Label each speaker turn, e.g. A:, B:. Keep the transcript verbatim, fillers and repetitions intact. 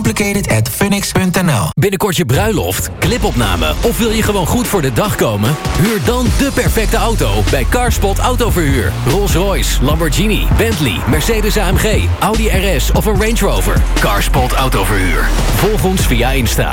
A: Complicated at phoenix punt n l.
B: Binnenkort je bruiloft, clipopname of wil je gewoon goed voor de dag komen? Huur dan de perfecte auto bij Carspot Autoverhuur. Rolls-Royce, Lamborghini, Bentley, Mercedes A M G, Audi R S of een Range Rover. Carspot Autoverhuur. Volg ons via Insta.